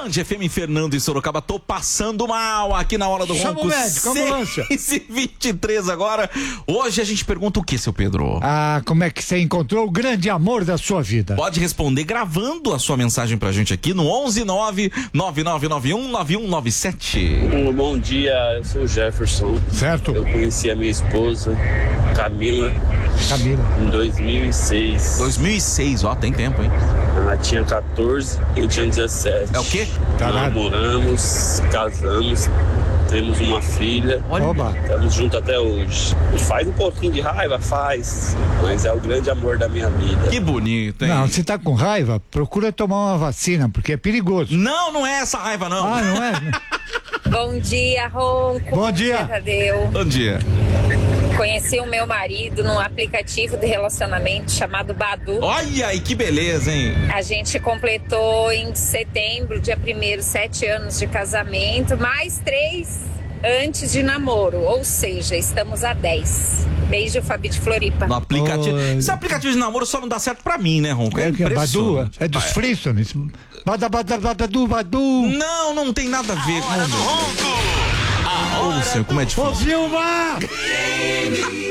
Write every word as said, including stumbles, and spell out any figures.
Band F M Fernando em Sorocaba. Tô passando mal aqui na hora do Chama ronco. o médico, ambulância. seis e vinte e três agora. Hoje a gente pergunta o que, seu Pedro? Ah, como é que você encontrou o grande amor da sua vida? Pode responder gravando a sua mensagem pra gente aqui no onze nove nove nove nove um nove um nove sete. Um bom dia, eu sou o Jefferson. Certo. Eu conheci a minha esposa, Camila, Camila. em dois mil e seis. dois mil e seis, ó, tem tempo, hein? Ela tinha quatorze, eu tinha dezessete. É o quê? Caralho. Namoramos, casamos, temos uma filha. Oba. Estamos juntos até hoje. Faz um pouquinho de raiva, faz, mas é o grande amor da minha vida. Que bonito, hein? Não, você tá com raiva? Procura tomar uma vacina, porque é perigoso. Não, não é essa raiva, não. Ah, não é? Bom dia, Ronco. Bom dia. Tadeu. Bom dia. Conheci o meu marido num aplicativo de relacionamento chamado Badu. Olha aí, que beleza, hein? A gente completou em setembro, dia primeiro, sete anos de casamento, mais três antes de namoro. Ou seja, estamos a dez. Beijo, Fabi de Floripa. No aplicativo. Oi. Esse aplicativo de namoro só não dá certo pra mim, né, Ronco? É, que é Badu? impressionante. É dos Flintstones? Bada, bada, badu, badu. Não, não tem nada a ver com o Ô, senhor, como é difícil. Ô, Vilma!